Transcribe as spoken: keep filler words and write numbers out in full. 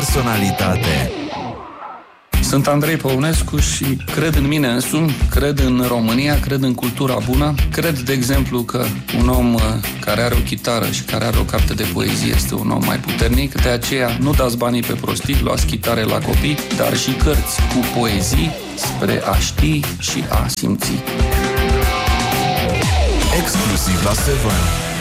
personalitate. Sunt Andrei Păunescu și cred în mine însumi, cred în România, cred în cultura bună. Cred, de exemplu, că un om care are o chitară și care are o carte de poezie este un om mai puternic. De aceea nu dați banii pe prostii, luați chitare la copii, dar și cărți cu poezii spre a ști și a simți. Exclusiv la Seven.